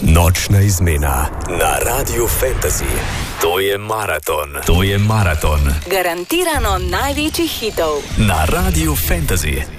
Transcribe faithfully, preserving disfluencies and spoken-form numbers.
Nočna izmena na Radiu Fantasy. To je maraton. To je maraton. Garantirano največjih hitov na Radiu Fantasy.